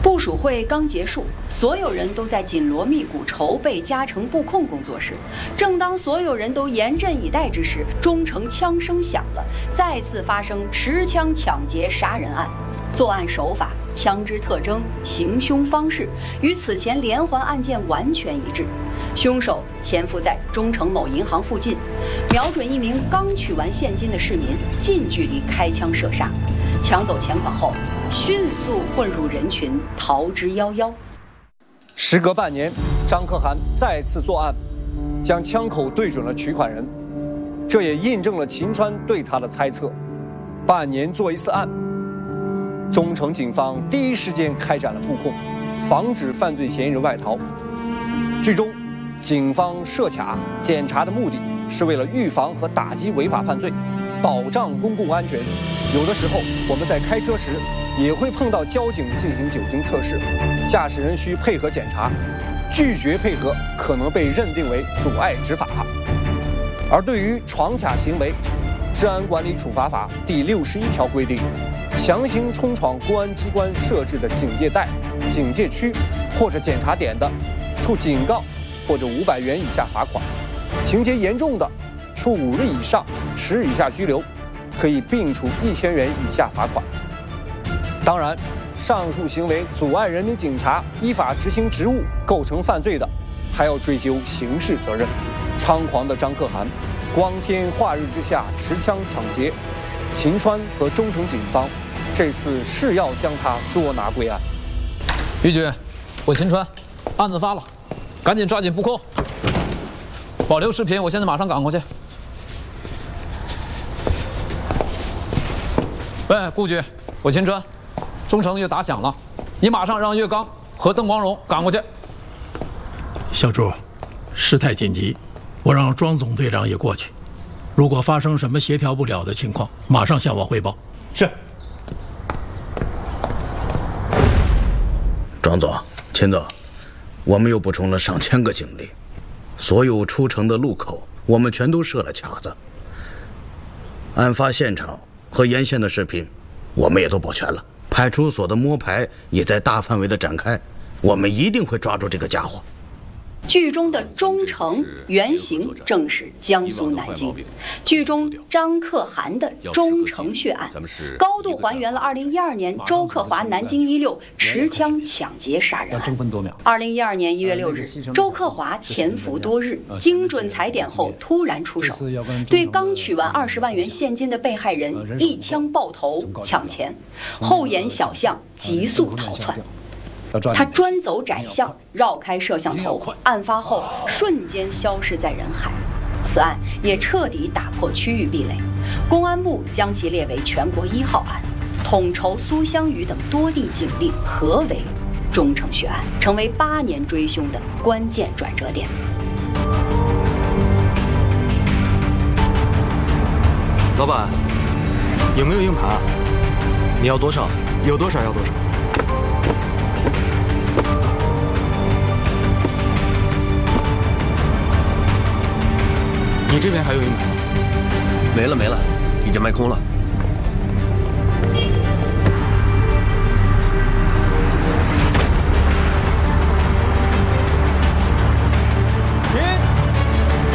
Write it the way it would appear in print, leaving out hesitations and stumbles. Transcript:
部署会刚结束，所有人都在紧锣密鼓筹备加城布控工作时。正当所有人都严阵以待之时，中城枪声响了，再次发生持枪抢劫杀人案。作案手法、枪支特征、行凶方式与此前连环案件完全一致。凶手潜伏在中城某银行附近，瞄准一名刚取完现金的市民，近距离开枪射杀，抢走钱款后，迅速混入人群，逃之夭夭。 时隔半年，张可汗再次作案，将枪口对准了取款人，这也印证了秦川对他的猜测：半年做一次案。中城警方第一时间开展了布控，防止犯罪嫌疑人外逃。最终，警方设卡检查的目的是为了预防和打击违法犯罪，保障公共安全。有的时候我们在开车时也会碰到交警进行酒精测试，驾驶人需配合检查，拒绝配合可能被认定为阻碍执法。而对于闯卡行为，《治安管理处罚法》第61条规定，强行冲闯公安机关设置的警戒带、警戒区或者检查点的，处警告或者500元以下罚款；情节严重的，处5日以上10日以下拘留，可以并处1000元以下罚款。当然，上述行为阻碍人民警察依法执行职务，构成犯罪的，还要追究刑事责任。猖狂的张可汗，光天化日之下持枪抢劫，秦川和中城警方这次是要将他捉拿归案。 于局，我秦川，案子发了，赶紧抓紧布控。保留视频，我现在马上赶过去。喂，顾局，我秦川，中城又打响了，你马上让岳刚和邓光荣赶过去。 小朱，事态紧急，我让庄总队长也过去。如果发生什么协调不了的情况，马上向我汇报。 是。庄总、秦总，我们又补充了上千个警力，所有出城的路口我们全都设了卡子。案发现场和沿线的视频，我们也都保全了。派出所的摸排也在大范围的展开，我们一定会抓住这个家伙。 剧中的中城原型正是江苏南京，剧中张可汗的中城血案高度还原了2012年周克华南京16持枪抢劫杀人案。2012年1月6日，周克华潜伏多日，精准踩点后突然出手，对刚取完20万元现金的被害人一枪爆头抢钱，后沿小巷急速逃窜。他专走窄巷，绕开摄像头，案发后瞬间消失在人海。此案也彻底打破区域壁垒，公安部将其列为全国1号案，统筹苏湘渝等多地警力合围中城血案，成为8年追凶的关键转折点。 老板，有没有硬盘啊？你要多少？有多少要多少。你这边还有硬盘吗？ 没了，已经卖空了。